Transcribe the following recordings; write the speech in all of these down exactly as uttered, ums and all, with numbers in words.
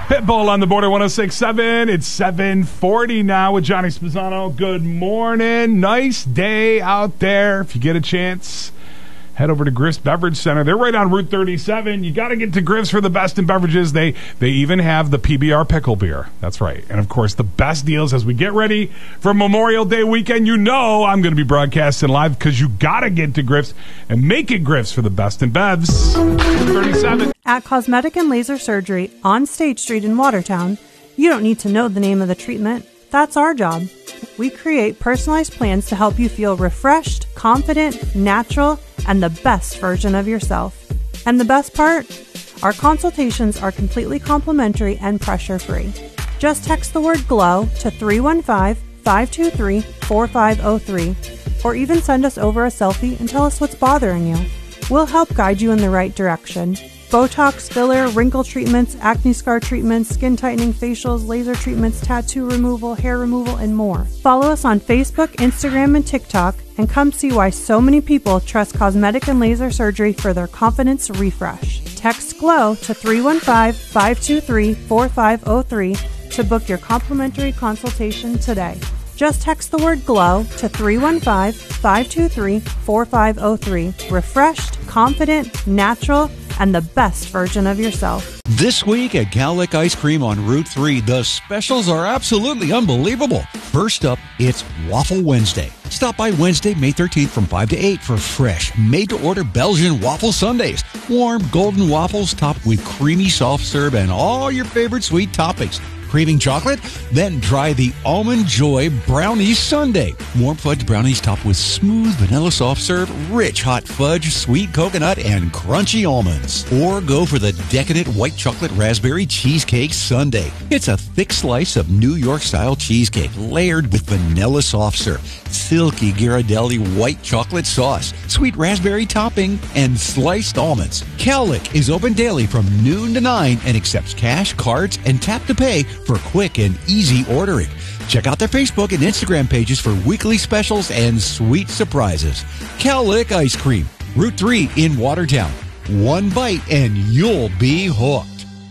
Pitbull on the border, one oh six point seven. It's seven forty now with Johnny Spezzano. Good morning. Nice day out there. If you get a chance, head over to Griff's Beverage Center. They're right on Route thirty-seven. You got to get to Griff's for the best in beverages. They they even have the P B R pickle beer. That's right. And, of course, the best deals as we get ready for Memorial Day weekend. You know I'm going to be broadcasting live because you got to get to Griff's and make it Griff's for the best in bevs. Route thirty-seven. At Cosmetic and Laser Surgery on State Street in Watertown, you don't need to know the name of the treatment. That's our job. We create personalized plans to help you feel refreshed, confident, natural, and the best version of yourself. And the best part? Our consultations are completely complimentary and pressure-free. Just text the word GLOW to three one five, five two three, four five zero three or even send us over a selfie and tell us what's bothering you. We'll help guide you in the right direction. Botox, filler, wrinkle treatments, acne scar treatments, skin tightening facials, laser treatments, tattoo removal, hair removal, and more. Follow us on Facebook, Instagram, and TikTok, and come see why so many people trust Cosmetic and Laser Surgery for their confidence refresh. Text GLOW to three one five, five two three, four five zero three to book your complimentary consultation today. Just text the word GLOW to three one five, five two three, four five zero three. Refreshed, confident, natural, and the best version of yourself. This week at Cowlick Ice Cream on Route three, the specials are absolutely unbelievable. First up, it's Waffle Wednesday. Stop by Wednesday, May thirteenth from five to eight for fresh, made-to-order Belgian waffle sundaes. Warm, golden waffles topped with creamy soft serve and all your favorite sweet toppings. Craving chocolate? Then try the Almond Joy Brownie Sundae. Warm fudge brownies topped with smooth vanilla soft serve, rich hot fudge, sweet coconut, and crunchy almonds. Or go for the decadent white chocolate raspberry cheesecake sundae. It's a thick slice of New York-style cheesecake layered with vanilla soft serve, silky Ghirardelli white chocolate sauce, sweet raspberry topping, and sliced almonds. Cowlick is open daily from noon to nine and accepts cash, cards, and tap to pay for quick and easy ordering. Check out their Facebook and Instagram pages for weekly specials and sweet surprises. Cowlick Ice Cream, Route three in Watertown. One bite and you'll be hooked.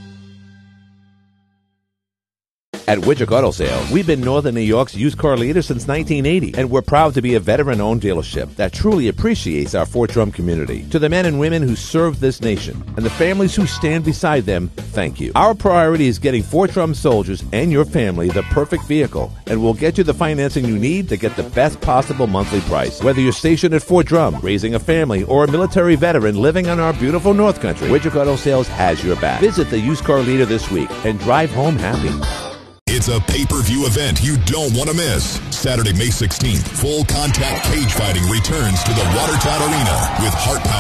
At Widget Auto Sale, we've been Northern New York's used car leader since nineteen eighty, and we're proud to be a veteran-owned dealership that truly appreciates our Fort Drum community. To the men and women who serve this nation and the families who stand beside them, thank you. Our priority is getting Fort Drum soldiers and your family the perfect vehicle, and we'll get you the financing you need to get the best possible monthly price. Whether you're stationed at Fort Drum, raising a family, or a military veteran living on our beautiful North Country, Widget Auto Sales has your back. Visit the used car leader this week and drive home happy. It's a pay-per-view event you don't want to miss. Saturday, May sixteenth, full contact cage fighting returns to the Watertown Arena with Heart Power.